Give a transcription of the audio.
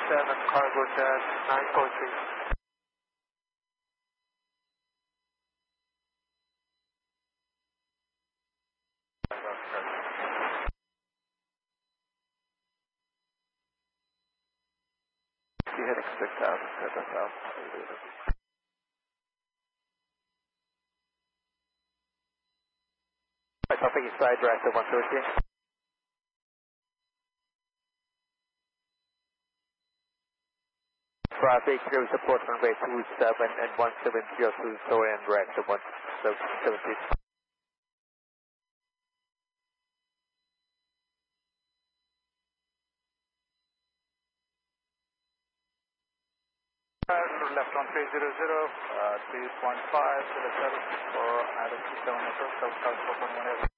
cargo jet 943. Heading 6000, heading south. Topic east side, director 130. Traffic, clear support runway 27 and 1702, sorry, and director 170. Left on 300, 3.5 to the 7 for Adam 27 South 4.1.